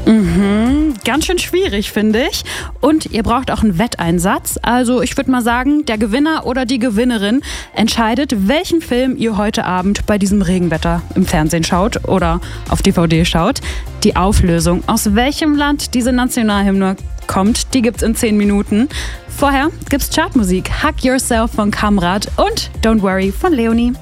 Ganz schön schwierig, finde ich. Und ihr braucht auch einen Wetteinsatz. Also ich würde mal sagen, der Gewinner oder die Gewinnerin entscheidet, welchen Film ihr heute Abend bei diesem Regenwetter im Fernsehen schaut oder auf DVD schaut. Die Auflösung, aus welchem Land diese Nationalhymne kommt, die gibt's in 10 Minuten. Vorher gibt's Chartmusik, Hug Yourself von Kamrat und Don't Worry von Leonie.